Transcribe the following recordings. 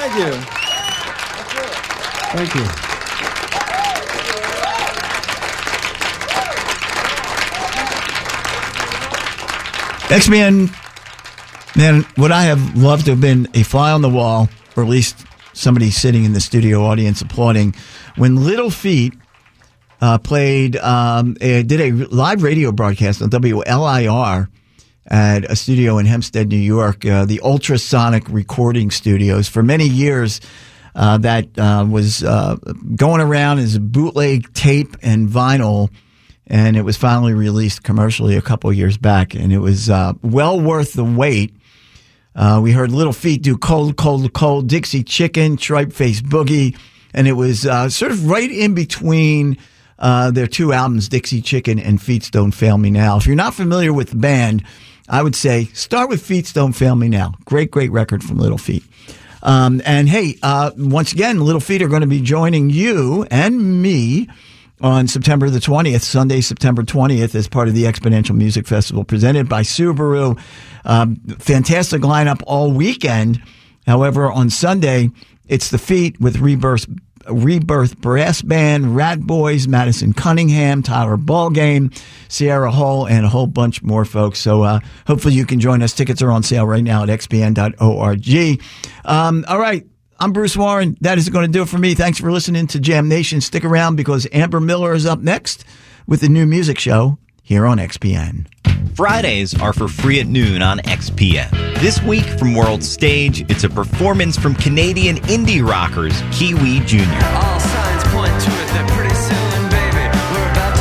Thank you. Thank you. XPN, man, would I have loved to have been a fly on the wall, or at least somebody sitting in the studio audience applauding, when Little Feat did a live radio broadcast on WLIR at a studio in Hempstead, New York, the Ultrasonic Recording Studios. For many years, that was going around as a bootleg tape and vinyl, and it was finally released commercially a couple of years back, and it was well worth the wait. We heard Little Feat do Cold, Cold, Cold, Dixie Chicken, Tripe Face Boogie, and it was sort of right in between their two albums, Dixie Chicken and Feats Don't Fail Me Now. If you're not familiar with the band, I would say start with Feats Don't Fail Me Now. Great, great record from Little Feat. And hey, once again, Little Feat are going to be joining you and me on September the 20th, Sunday, September 20th, as part of the Exponential Music Festival presented by Subaru. Fantastic lineup all weekend. However, on Sunday, it's the Feat with Rebirth Brass Band, Rat Boys, Madison Cunningham, Tyler Ballgame, Sierra Hull, and a whole bunch more folks. So hopefully you can join us. Tickets are on sale right now at xpn.org. All right. I'm Bruce Warren. That is going to do it for me. Thanks for listening to Jam Nation. Stick around because Amber Miller is up next with the new music show here on XPN. Fridays are for free at noon on XPN. This week from World Stage, it's a performance from Canadian indie rockers Kiwi Jr. All signs point to it that pretty soon, baby, we're about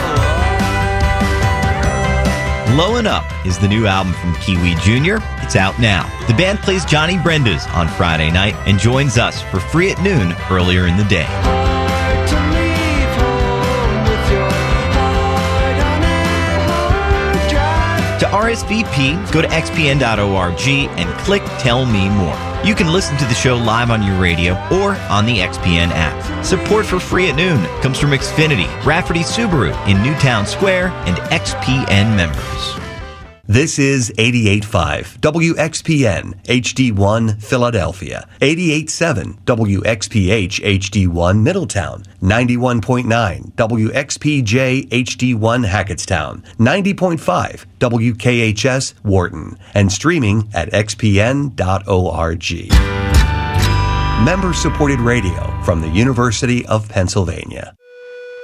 to blow up. Blowin' Up is the new album from Kiwi Jr. It's out now. The band plays Johnny Brenda's on Friday night and joins us for free at noon earlier in the day. To RSVP, go to xpn.org and click Tell Me More. You can listen to the show live on your radio or on the XPN app. Support for Free at Noon comes from Xfinity, Rafferty Subaru in Newtown Square, and XPN members. This is 88.5 WXPN HD1 Philadelphia, 88.7 WXPH HD1 Middletown, 91.9 WXPJ HD1 Hackettstown, 90.5 WKHS Wharton, and streaming at xpn.org. Member-supported radio from the University of Pennsylvania.